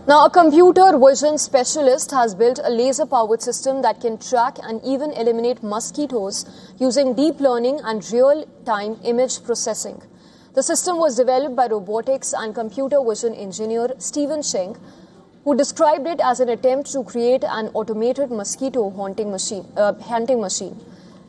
Now, a computer vision specialist has built a laser-powered system that can track and even eliminate mosquitoes using deep learning and real-time image processing. The system was developed by robotics and computer vision engineer Stephen Cheng, who described it as an attempt to create an automated mosquito hunting machine.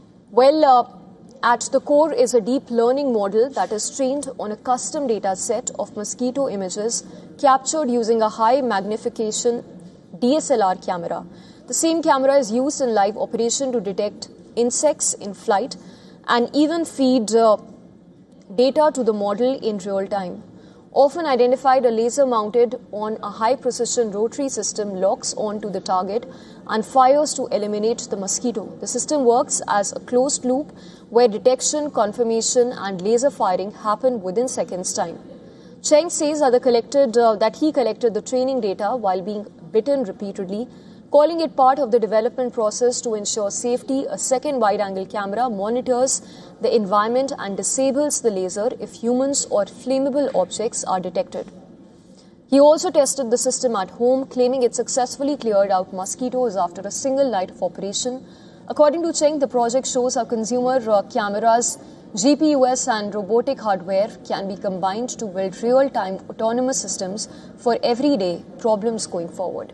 At the core is a deep learning model that is trained on a custom data set of mosquito images captured using a high magnification DSLR camera. The same camera is used in live operation to detect insects in flight and even feed data to the model in real time. Often identified, a laser mounted on a high-precision rotary system locks onto the target and fires to eliminate the mosquito. The system works as a closed loop where detection, confirmation, and laser firing happen within seconds' time. Cheng says that he collected the training data while being bitten repeatedly, calling it part of the development process to ensure safety. A second wide-angle camera monitors the environment and disables the laser if humans or flammable objects are detected. He also tested the system at home, claiming it successfully cleared out mosquitoes after a single night of operation. According to Cheng, the project shows how consumer cameras, GPUs and robotic hardware can be combined to build real-time autonomous systems for everyday problems going forward.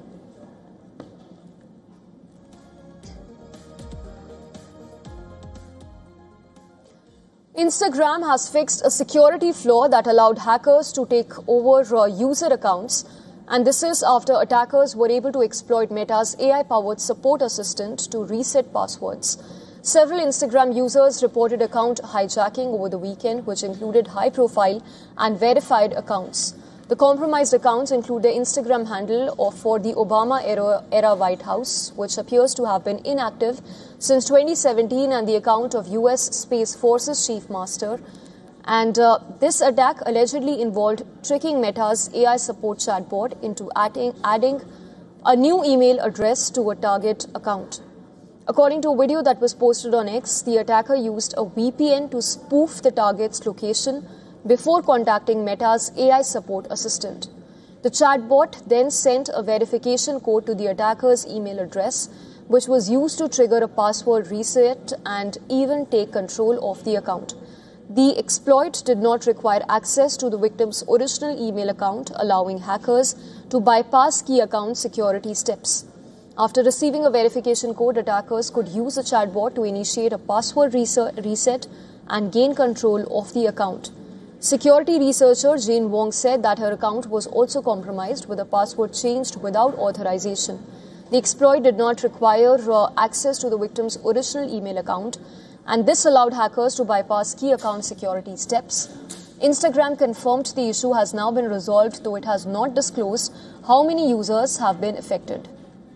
Instagram has fixed a security flaw that allowed hackers to take over user accounts, and this is after attackers were able to exploit Meta's AI-powered support assistant to reset passwords. Several Instagram users reported account hijacking over the weekend, which included high-profile and verified accounts. The compromised accounts include the Instagram handle for the Obama-era White House, which appears to have been inactive since 2017, and the account of U.S. Space Forces Chief Master. And this attack allegedly involved tricking Meta's AI support chatbot into adding a new email address to a target account. According to a video that was posted on X, the attacker used a VPN to spoof the target's location before contacting Meta's AI support assistant. The chatbot then sent a verification code to the attacker's email address, which was used to trigger a password reset and even take control of the account. The exploit did not require access to the victim's original email account, allowing hackers to bypass key account security steps. After receiving a verification code, attackers could use the chatbot to initiate a password reset and gain control of the account. Security researcher Jane Wong said that her account was also compromised with a password changed without authorization. The exploit did not require access to the victim's original email account, and this allowed hackers to bypass key account security steps. Instagram confirmed the issue has now been resolved, though it has not disclosed how many users have been affected.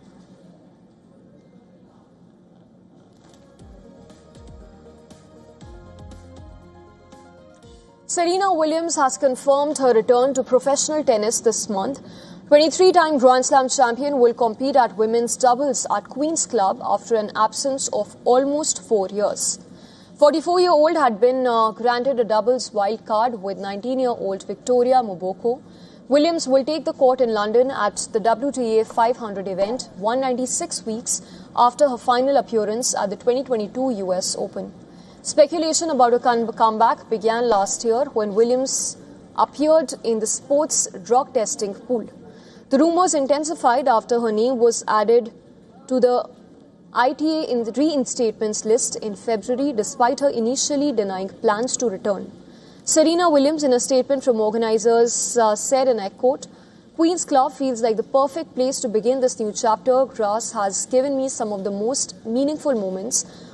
Serena Williams has confirmed her return to professional tennis this month. 23-time Grand Slam champion will compete at women's doubles at Queen's Club after an absence of almost 4 years. 44-year-old had been granted a doubles wild card with 19-year-old Victoria Mboko. Williams will take the court in London at the WTA 500 event 196 weeks after her final appearance at the 2022 US Open. Speculation about a comeback began last year when Williams appeared in the sports drug testing pool. The rumors intensified after her name was added to the ITA reinstatements list in February, despite her initially denying plans to return. Serena Williams, in a statement from organizers, said, and I quote, "Queen's Club feels like the perfect place to begin this new chapter. Grass has given me some of the most meaningful moments